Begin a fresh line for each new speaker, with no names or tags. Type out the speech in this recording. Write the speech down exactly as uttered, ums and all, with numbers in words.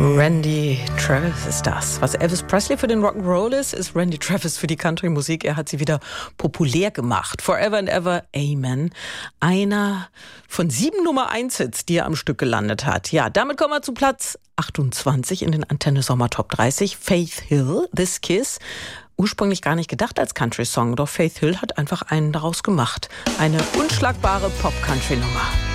Randy Travis ist das. Was Elvis Presley für den Rock'n'Roll ist, ist Randy Travis für die Country-Musik. Er hat sie wieder populär gemacht. Forever and Ever, Amen. Einer von sieben Nummer eins Hits, die er am Stück gelandet hat. Ja, damit kommen wir zu Platz achtundzwanzig in den Antenne Sommer Top dreißig. Faith Hill, This Kiss. Ursprünglich gar nicht gedacht als Country-Song, doch Faith Hill hat einfach einen daraus gemacht. Eine unschlagbare Pop-Country-Nummer.